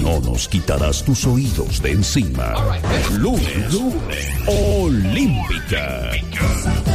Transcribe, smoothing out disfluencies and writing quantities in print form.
No nos quitarás tus oídos de encima. Lunes Olímpica.